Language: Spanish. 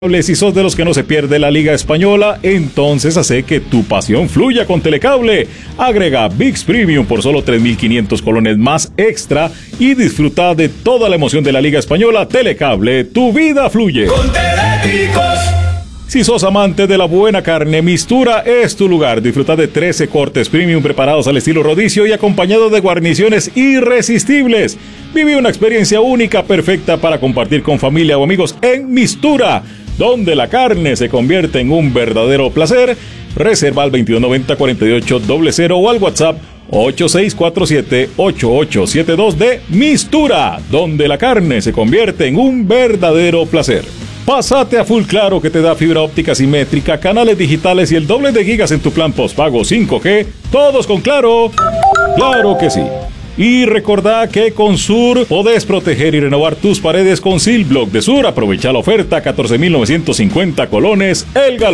Si sos de los que no se pierde la Liga Española, entonces hace que tu pasión fluya con Telecable. Agrega ViX Premium por solo 3.500 colones más extra y disfruta de toda la emoción de la Liga Española. Telecable, tu vida fluye. Con Teléticos. Si sos amante de la buena carne, Mistura es tu lugar. Disfruta de 13 cortes premium preparados al estilo rodicio y acompañado de guarniciones irresistibles. Vive una experiencia única, perfecta para compartir con familia o amigos en Mistura, donde la carne se convierte en un verdadero placer. Reserva al 2290-4800 o al WhatsApp 8647-8872 de Mistura, donde la carne se convierte en un verdadero placer. Pásate a Full Claro, que te da fibra óptica simétrica, canales digitales y el doble de gigas en tu plan postpago 5G, todos con Claro. ¡Claro que sí! Y recordá que con Sur podés proteger y renovar tus paredes con Silblock de Sur. Aprovecha la oferta, 14.950 colones el galón.